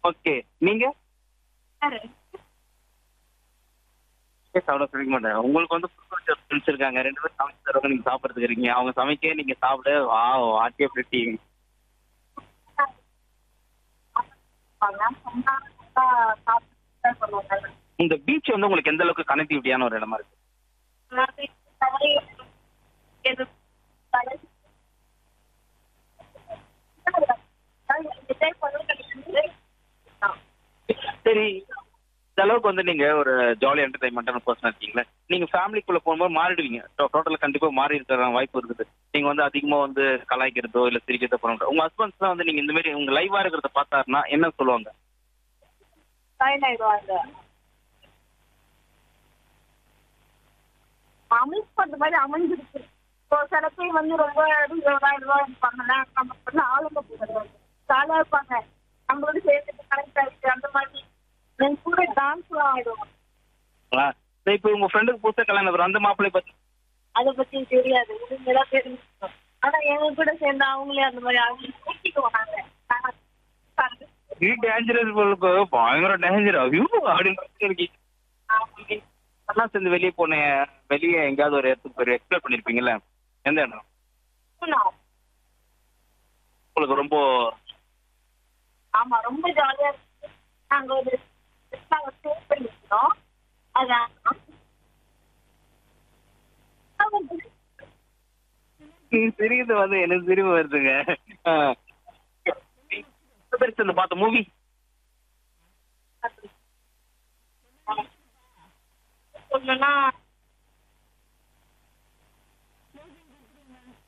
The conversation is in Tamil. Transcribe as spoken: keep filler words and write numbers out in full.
ஓகே. நீங்க? யாரு? சாப்பிட சொல்லிக்க மாட்டேன். உங்களுக்கு வந்து புது செஃப் ஃப்ரெண்ட்ஸ் இருக்காங்க. ரெண்டு பேரும் சமைச்சு தருவாங்க. நீங்க சாப்பிடுறதுக்கு இருக்கீங்க. அவங்க சமைக்க நீங்க சாப்பிட வாவ்! What a pretty. சொன்னா சாப்பிட்டு சொல்லுவாங்க. இந்த பீச் வந்து உங்களுக்கு எந்த அளவுக்கு கனெக்டிவிட்டியான ஒரு இடமா இருக்கு? சரி. இந்த அளவுக்கு வந்து நீங்க ஒரு ஜாலி என்டர்டைன்மெண்டான பர்சனா இருக்கீங்களா? நீங்க ஃபேமிலிக்குள்ள போகும்போது மாறிடுவீங்க. டோ டோட்டலா கண்டிப்பா மாறி இருக்கிற வாய்ப்பு இருக்குது. நீங்க வந்து அதிகமா வந்து கலாய்க்கிறதோ, இல்ல சிரிக்கிறதோ பண்ண மாட்டோம். உங்க ஹஸ்பண்ட்ஸ்லாம் வந்து நீங்க இந்த மாரி உங்க லைவா இருக்கிறத பார்த்தாருன்னா என்ன சொல்லுவாங்க? அமிஸ் பண்ற மாதிரி அமைஞ்சிருக்கு. இப்போ சில பேர் வந்து ரொம்ப இருப்பாங்கல்ல, நமக்கு வந்து ஆளுங்க போடுறது ஜாலியா இருப்பாங்க. நம்மளோட சேர்த்து கனெக்ட் ஆயிடுச்சு அந்த மாதிரி என் கூட டான்ஸ்லாம் ஆயிடுவோம். ஆ. சரி, இப்போ உங்க ஃப்ரெண்டுக்கு புதுசா கல்யாணம் வரும். அந்த மாப்பிள்ளை பத்தி அதை பத்தி தெரியாது, இனிமேதான் தெரிஞ்சுக்கணும். ஆனா எங்க கூட சேர்ந்து அவங்களே அந்த மாதிரி அவங்க கூட்டிக்குவோம் நாங்க. நாங்க இது டேஞ்சரஸ் போலுக்கு பயங்கர டேஞ்சர். ஐயோ! அப்படின்னு இருக்கீங்க. ஆமா. ஒண்ணா சேர்ந்து வெளிய போன வெளிய எங்கேயாவது ஒரு இடத்துக்கு போய் எக்ஸ்ப்ளோர் பண்ணிருப்பீங்கல்ல? எந்த இடம்? உங்களுக்கு ரொம்ப ஆமா, ரொம்ப ஜாலியா இருக்கு. நாங்க ஒரு நாங்க ஸ்டே பண்ணிருந்தோம். அதான் நீங்க சிரிக்கிறது வந்து எனக்கு சிரிப்பு வருதுங்க. ஆ. எத்தன பேர் சேர்ந்து பார்த்த மூவி? சொல்லணும்னா